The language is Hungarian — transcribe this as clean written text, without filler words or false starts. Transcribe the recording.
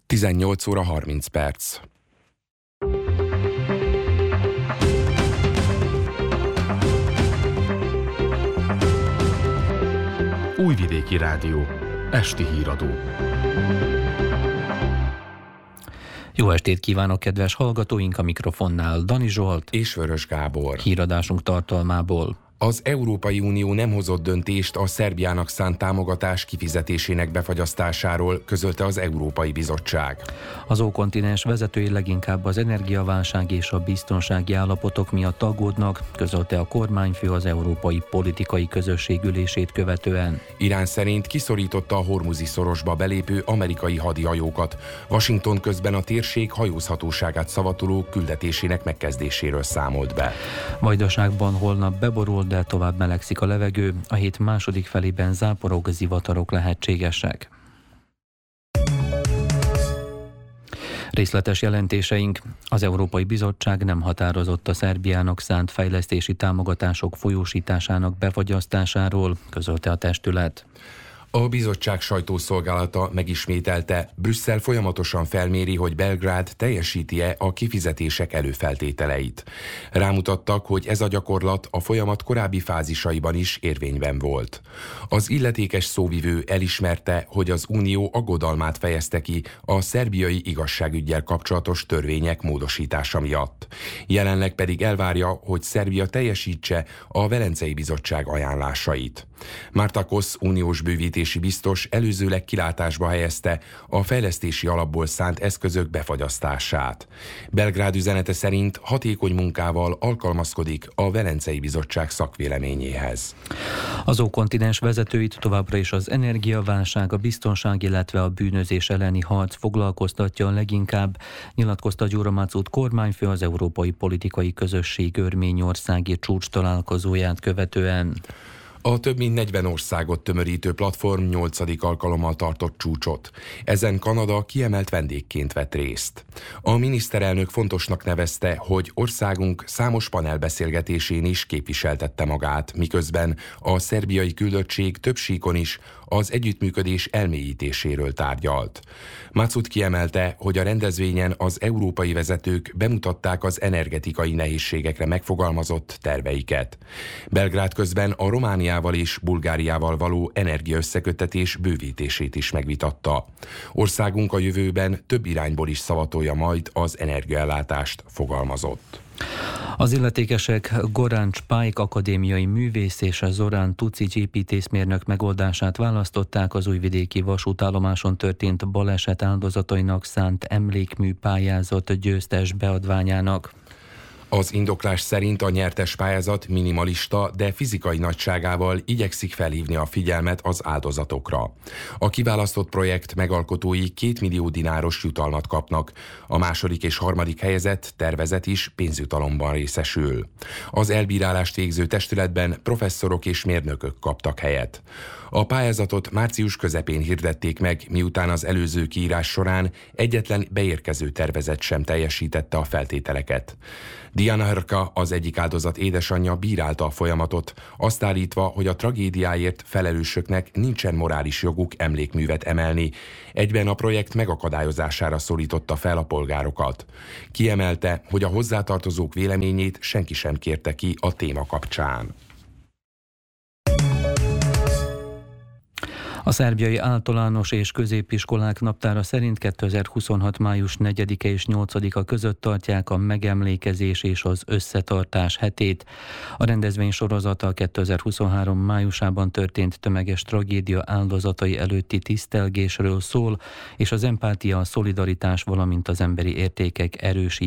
18 óra 30 perc. Újvidéki Rádió. Esti híradó. Jó estét kívánok, kedves hallgatóink, a mikrofonnál Dani Zsolt és Vörös Gábor. Híradásunk tartalmából. Az Európai Unió nem hozott döntést a Szerbiának szánt támogatás kifizetésének befagyasztásáról, közölte az Európai Bizottság. Az ókontinens vezetői leginkább az energiaválság és a biztonsági állapotok miatt aggódnak, közölte a kormányfő az Európai Politikai Közösség ülését követően. Irán szerint kiszorította a Hormuzi szorosba belépő amerikai hadihajókat. Washington közben a térség hajózhatóságát szavatoló küldetésének megkezdéséről számolt be. Vajdaságban holnap beborul, de tovább melegszik a levegő, a hét második felében záporok, zivatarok lehetségesek. Részletes jelentéseink. Az Európai Bizottság nem határozott a Szerbiának szánt fejlesztési támogatások folyósításának befagyasztásáról, közölte a testület. A bizottság sajtószolgálata megismételte, Brüsszel folyamatosan felméri, hogy Belgrád teljesíti-e a kifizetések előfeltételeit. Rámutattak, hogy ez a gyakorlat a folyamat korábbi fázisaiban is érvényben volt. Az illetékes szóvivő elismerte, hogy az Unió aggodalmát fejezte ki a szerbiai igazságüggyel kapcsolatos törvények módosítása miatt. Jelenleg pedig elvárja, hogy Szerbia teljesítse a Velencei Bizottság ajánlásait. Mártakos uniós bővítési biztos előzőleg kilátásba helyezte a fejlesztési alapból szánt eszközök befagyasztását. Belgrád üzenete szerint hatékony munkával alkalmazkodik a Velencei Bizottság szakvéleményéhez. Az ókontinens vezetőit továbbra is az energiaválság, a biztonság, illetve a bűnözés elleni harc foglalkoztatja leginkább, nyilatkozta Gyura Máczút kormányfő az Európai Politikai Közösség örményországi csúcs találkozóját követően. A több mint 40 országot tömörítő platform 8. alkalommal tartott csúcsot. Ezen Kanada kiemelt vendégként vett részt. A miniszterelnök fontosnak nevezte, hogy országunk számos panelbeszélgetésén is képviseltette magát, miközben a szerbiai küldöttség több síkon is az együttműködés elmélyítéséről tárgyalt. Máczút kiemelte, hogy a rendezvényen az európai vezetők bemutatták az energetikai nehézségekre megfogalmazott terveiket. Belgrád közben a Romániával és Bulgáriával való energiaösszeköttetés bővítését is megvitatta. Országunk a jövőben több irányból is szavatolja majd az energiaellátást, fogalmazott. Az illetékesek Goran Spajk akadémiai művész és a Zoran Tucic építészmérnök megoldását választották az újvidéki vasútállomáson történt baleset áldozatainak szánt emlékmű pályázat győztes beadványának. Az indoklás szerint a nyertes pályázat minimalista, de fizikai nagyságával igyekszik felhívni a figyelmet az áldozatokra. A kiválasztott projekt megalkotói 2 millió dináros jutalmat kapnak, a második és harmadik helyezett tervezet is pénzjutalomban részesül. Az elbírálást végző testületben professzorok és mérnökök kaptak helyet. A pályázatot március közepén hirdették meg, miután az előző kiírás során egyetlen beérkező tervezet sem teljesítette a feltételeket. Diana Hrka, az egyik áldozat édesanyja bírálta a folyamatot, azt állítva, hogy a tragédiáért felelősöknek nincsen morális joguk emlékművet emelni. Egyben a projekt megakadályozására szólította fel a polgárokat. Kiemelte, hogy a hozzátartozók véleményét senki sem kérte ki a téma kapcsán. A szerbiai általános és középiskolák naptára szerint 2026. május 4-e és 8-a között tartják a megemlékezés és az összetartás hetét. A rendezvény sorozata a 2023. májusában történt tömeges tragédia áldozatai előtti tisztelgésről szól, és az empátia, a szolidaritás, valamint az emberi értékek erősítésére